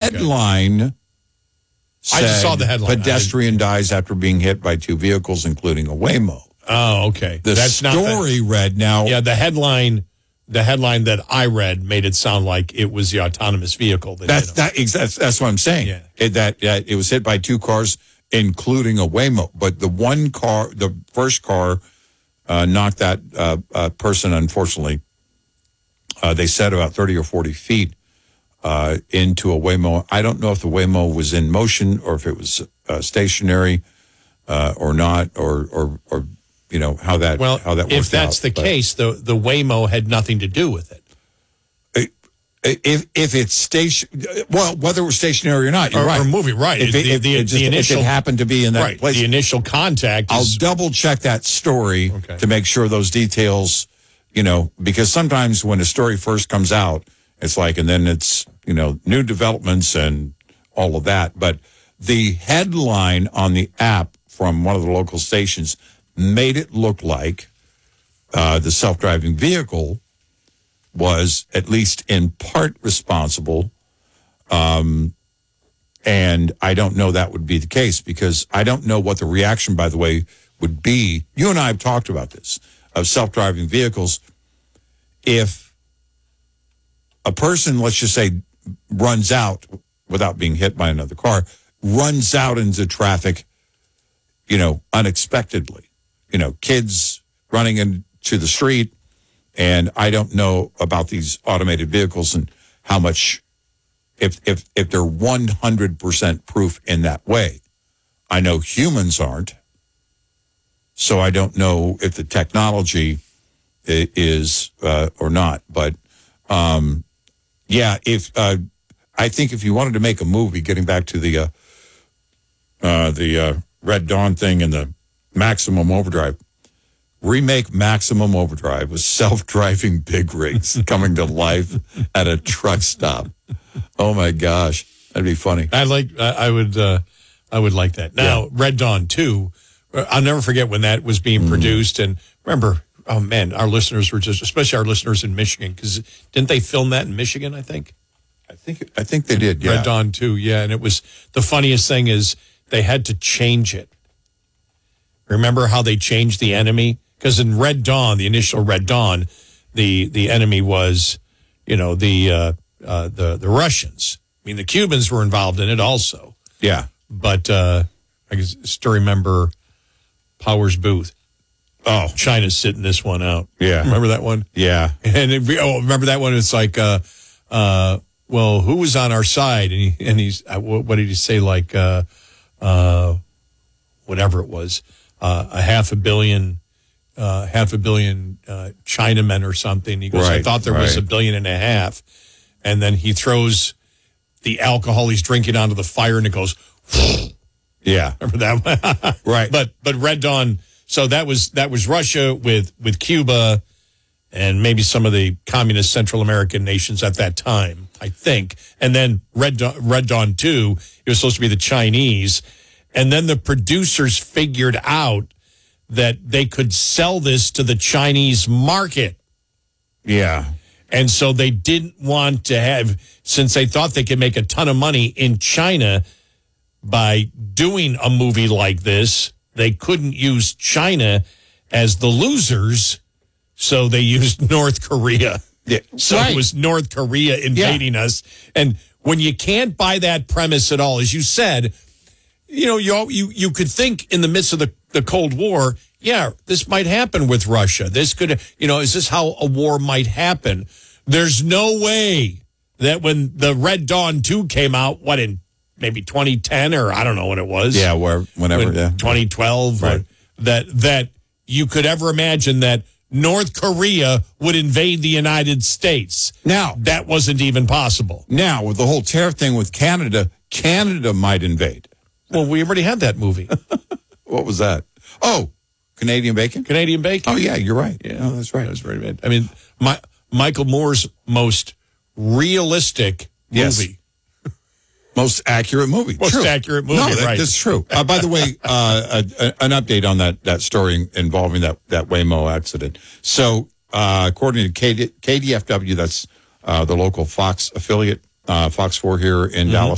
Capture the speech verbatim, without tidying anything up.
headline okay. said, I just saw the headline. pedestrian dies after being hit by two vehicles, including a Waymo. Oh, okay. The That's story not the, read now. Yeah, the headline the headline that I read made it sound like it was the autonomous vehicle. That that's, that, that's, that's what I'm saying. Yeah. It, that uh, it was hit by two cars, including a Waymo. But the one car, the first car, uh, knocked that uh, uh, person, unfortunately, uh, they said about thirty or forty feet uh, into a Waymo. I don't know if the Waymo was in motion or if it was uh, stationary uh, or not, or, or, or you know, how that, well, how that worked if that's out. the But case, the, the Waymo had nothing to do with it. If if it's station, well, whether it was stationary or not, you're or, right. Or moving, right. If it, the, if the, it just, the initial, if it happened to be in that right, place. The initial contact is... I'll double check that story okay. to make sure those details, you know, because sometimes when a story first comes out, it's like, and then it's, you know, new developments and all of that. But the headline on the app from one of the local stations made it look like uh, the self-driving vehicle was at least in part responsible. Um, and I don't know that would be the case because I don't know what the reaction, by the way, would be. You and I have talked about this, of self-driving vehicles. If a person, let's just say, runs out without being hit by another car, runs out into traffic, you know, unexpectedly, you know, kids running into the street, and I don't know about these automated vehicles and how much, if if if they're one hundred percent proof in that way. I know humans aren't, so I don't know if the technology is uh, or not. But um, yeah, if uh, I think if you wanted to make a movie, getting back to the uh, uh, the uh, Red Dawn thing and the Maximum Overdrive. Remake Maximum Overdrive with self-driving big rigs coming to life at a truck stop. Oh my gosh, that'd be funny. I like. I would. Uh, I would like that. Now, yeah. Red Dawn two. I'll never forget when that was being mm. produced. And remember, oh man, our listeners were just, especially our listeners in Michigan, because didn't they film that in Michigan? I think. I think. I think they did. Yeah. Red Dawn two. Yeah, and it was the funniest thing is they had to change it. Remember how they changed the enemy? Because in Red Dawn, the initial Red Dawn, the the enemy was, you know, the uh, uh, the the Russians. I mean, the Cubans were involved in it also. Yeah, but uh, I can still remember Powers Booth. Oh, China's sitting this one out. Yeah, remember that one? Yeah, and it, oh, remember that one? It's like, uh, uh, well, who was on our side? And he and he's uh, what did he say? Like, uh, uh, whatever it was, uh, a half a billion. Uh, half a billion uh, Chinamen or something. He goes, right, I thought there right. was a billion and a half. And then he throws the alcohol he's drinking onto the fire and it goes, yeah. Remember that one? Right. But but Red Dawn, so that was that was Russia with, with Cuba and maybe some of the communist Central American nations at that time, I think. And then Red Dawn, Red Dawn two, it was supposed to be the Chinese. And then the producers figured out that they could sell this to the Chinese market. Yeah. And so they didn't want to have, since they thought they could make a ton of money in China by doing a movie like this, they couldn't use China as the losers, so they used North Korea. Yeah. So right. It was North Korea invading yeah. us. And when you can't buy that premise at all, as you said, you know, you you you could think in the midst of the, the Cold War, yeah, this might happen with Russia. This could, you know, is this how a war might happen? There's no way that when the Red Dawn two came out, what, in maybe twenty ten or I don't know what it was. Yeah, where whenever, when, yeah. twenty twelve, right. or, that that you could ever imagine that North Korea would invade the United States. Now, that wasn't even possible. Now, with the whole tariff thing with Canada, Canada might invade. Well, we already had that movie. What was that? Oh, Canadian Bacon? Canadian Bacon. Oh, yeah, you're right. Yeah, oh, that's right. That was very bad. I mean, my, Michael Moore's most realistic movie. Yes. Most accurate movie. Most true. accurate movie, no, that, right. That's true. Uh, by the way, uh, a, a, an update on that, that story involving that, that Waymo accident. So, uh, according to K D, K D F W, that's uh, the local Fox affiliate, uh, Fox four here in mm-hmm. Dallas,